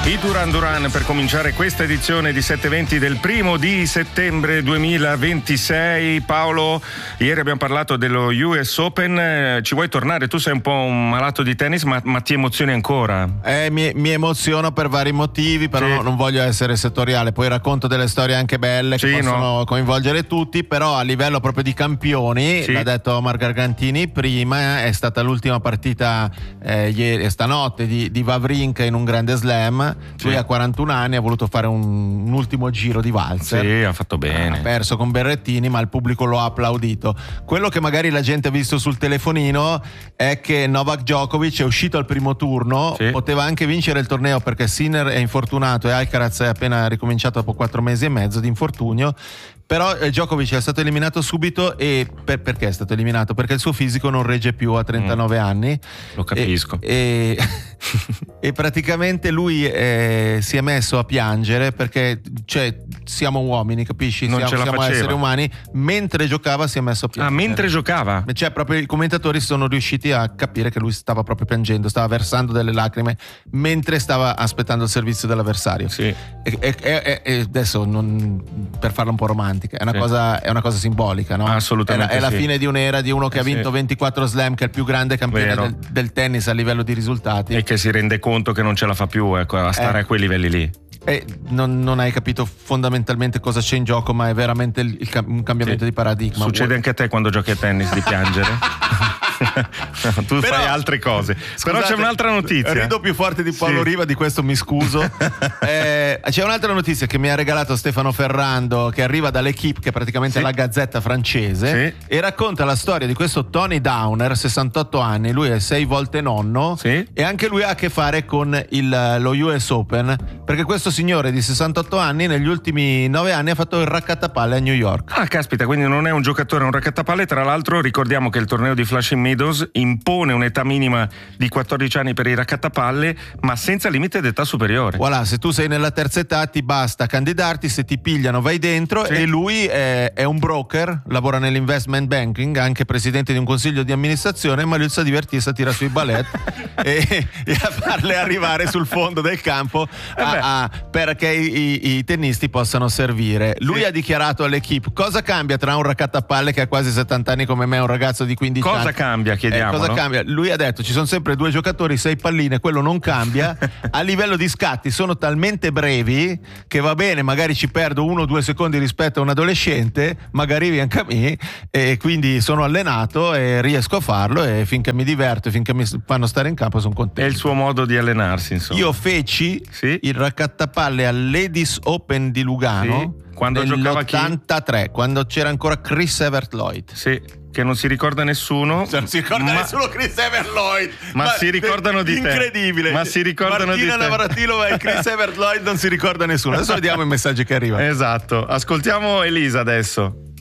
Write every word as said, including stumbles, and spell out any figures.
I Duran Duran per cominciare questa edizione di sette venti del primo di settembre duemilaventisei. Paolo, ieri abbiamo parlato dello U S Open, ci vuoi tornare? Tu sei un po' un malato di tennis, ma, ma ti emozioni ancora? Eh, mi, mi emoziono per vari motivi, però sì. non voglio essere settoriale, poi racconto delle storie anche belle che sì, possono no. coinvolgere tutti, però a livello proprio di campioni, sì. l'ha detto Omar Gargantini prima, è stata l'ultima partita eh, ieri, stanotte di, di Wawrinka in un grande slam. Sì. Lui ha quarantuno anni, ha voluto fare un, un ultimo giro di valzer. Sì, ha fatto bene. Ha perso con Berrettini, ma il pubblico lo ha applaudito. Quello che magari la gente ha visto sul telefonino è che Novak Djokovic è uscito al primo turno, sì. poteva anche vincere il torneo perché Sinner è infortunato e Alcaraz è appena ricominciato dopo quattro mesi e mezzo di infortunio. Però eh, Djokovic è stato eliminato subito. E per, perché è stato eliminato? Perché il suo fisico non regge più a trentanove mm. anni. Lo capisco. E, e, e praticamente lui eh, si è messo a piangere perché, cioè, siamo uomini, capisci? Non siamo ce la siamo faceva. esseri umani. Mentre giocava si è messo a piangere. Ah, mentre giocava? Cioè, proprio i commentatori sono riusciti a capire che lui stava proprio piangendo, stava versando delle lacrime mentre stava aspettando il servizio dell'avversario. Sì. E, e, e, e adesso, non, per farla un po' romantica, è una, sì. cosa, è una cosa simbolica, no? Assolutamente. È la, è sì. la fine di un'era di uno che ha vinto sì. ventiquattro slam, che è il più grande campione del, del tennis a livello di risultati. E che si rende conto che non ce la fa più, ecco, a stare eh. a quei livelli lì. E non, non hai capito fondamentalmente cosa c'è in gioco, ma è veramente il, il, un cambiamento sì. di paradigma. Succede Vuoi... anche a te quando giochi a tennis di piangere? No, tu però, fai altre cose. Scusate, però c'è un'altra notizia. Rido più forte di Paolo sì. Riva, di questo mi scuso. eh, c'è un'altra notizia che mi ha regalato Stefano Ferrando, che arriva dall'Equipe, che è praticamente sì. la gazzetta francese, sì. e racconta la storia di questo Tony Downer, sessantotto anni, lui è sei volte nonno, sì. e anche lui ha a che fare con il, lo U S Open, perché questo signore di sessantotto anni negli ultimi nove anni ha fatto il raccattapalle a New York. Ah, caspita, quindi non è un giocatore, è un raccattapalle. Tra l'altro ricordiamo che il torneo di Flushing Meadows impone un'età minima di quattordici anni per i raccattapalle, ma senza limite d'età superiore. Voilà, se tu sei nella terza età ti basta candidarti, se ti pigliano vai dentro. Sì. E lui è, è un broker, lavora nell'investment banking, anche presidente di un consiglio di amministrazione, ma lui sa divertirsi a tirare sui ballet e, e a farle arrivare sul fondo del campo a, a, perché i, i tennisti possano servire. Lui sì. ha dichiarato all'Equipe: cosa cambia tra un raccattapalle che ha quasi settanta anni come me e un ragazzo di quindici cosa anni? Cosa cambia, chiediamo? Eh, cosa no? cambia? Lui ha detto: ci sono sempre due giocatori, sei palline, quello non cambia. A livello di scatti sono talmente brevi che va bene, magari ci perdo uno o due secondi rispetto a un adolescente, magari anche a me, e quindi sono allenato e riesco a farlo, e finché mi diverto, finché mi fanno stare in campo sono contento. È il suo modo di allenarsi, insomma. Io feci sì? il raccattapalle al Ladies Open di Lugano sì? quando nell'ottantatré, chi? quando c'era ancora Chris Evert Lloyd. Sì. Che non si ricorda nessuno. Non si ricorda ma, nessuno Chris Evert Lloyd. Ma, ma si ricordano di te. Incredibile. Ma si ricordano Martina di te. Navratilova e Chris Evert Lloyd non si ricorda nessuno. Adesso vediamo i messaggi che arrivano. Esatto. Ascoltiamo Elisa adesso.